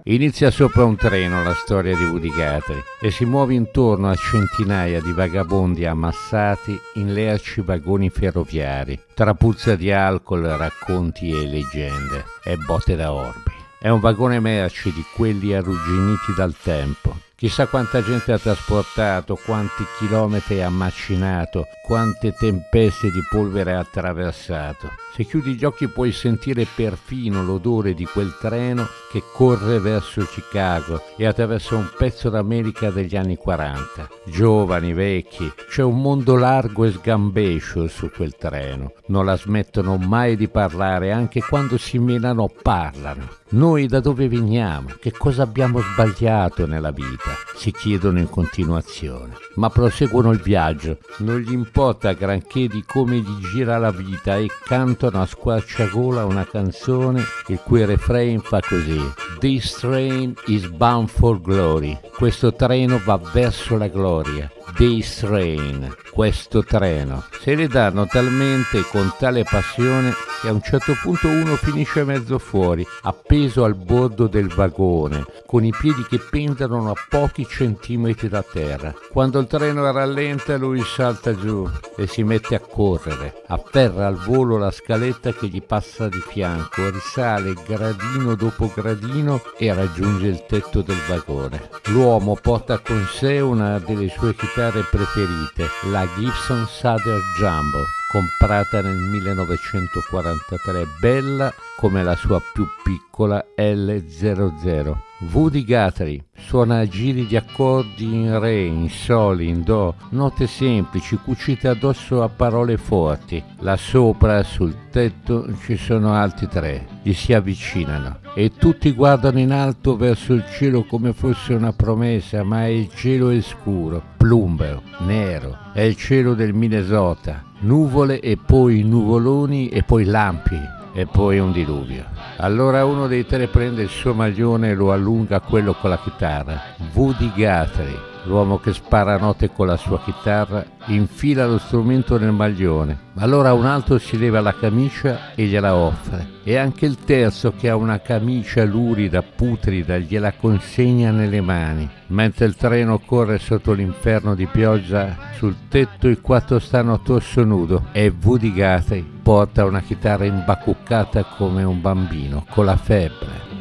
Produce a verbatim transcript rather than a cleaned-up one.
Inizia sopra un treno la storia di Woody Guthrie e si muove intorno a centinaia di vagabondi ammassati in lerci vagoni ferroviari, tra puzza di alcol, racconti e leggende e botte da orbi. È un vagone merci di quelli arrugginiti dal tempo. Chissà quanta gente ha trasportato, quanti chilometri ha macinato, quante tempeste di polvere ha attraversato. Se chiudi gli occhi puoi sentire perfino l'odore di quel treno che corre verso Chicago e attraverso un pezzo d'America degli anni quaranta. Giovani, vecchi, c'è un mondo largo e sgambescio su quel treno. Non la smettono mai di parlare, anche quando si menano parlano. Noi da dove veniamo? Che cosa abbiamo sbagliato nella vita? Si chiedono in continuazione, ma proseguono il viaggio. Non gli importa granché di come gli gira la vita e cantano a squarciagola una canzone il cui refrain fa così: This train is bound for glory. Questo treno va verso la gloria. This train, questo treno. Se ne danno talmente e con tale passione che a un certo punto uno finisce mezzo fuori, appeso al bordo del vagone, con i piedi che pendano a pochi centimetri da terra. Quando il treno rallenta lui salta giù e si mette a correre, afferra al volo la scaletta che gli passa di fianco, risale gradino dopo gradino e raggiunge il tetto del vagone. L'uomo porta con sé una delle sue chitarre preferite, la Gibson Southern Jumbo, comprata nel millenovecentoquarantatré, bella come la sua più piccola L zero zero. Woody Guthrie suona giri di accordi in re, in sol, in do, note semplici cucite addosso a parole forti. Là sopra, sul tetto, ci sono altri tre. Gli si avvicinano e tutti guardano in alto verso il cielo come fosse una promessa, ma il cielo è scuro, plumbeo, nero. È il cielo del Minnesota. Nuvole e poi nuvoloni e poi lampi. E poi un diluvio. Allora uno dei tre prende il suo maglione e lo allunga a quello con la chitarra. Woody Guthrie, l'uomo che spara note con la sua chitarra, infila lo strumento nel maglione. Allora un altro si leva la camicia e gliela offre. E anche il terzo, che ha una camicia lurida, putrida, gliela consegna nelle mani. Mentre il treno corre sotto l'inferno di pioggia, sul tetto i quattro stanno a torso nudo e Woody Guthrie porta una chitarra imbacuccata come un bambino, con la febbre.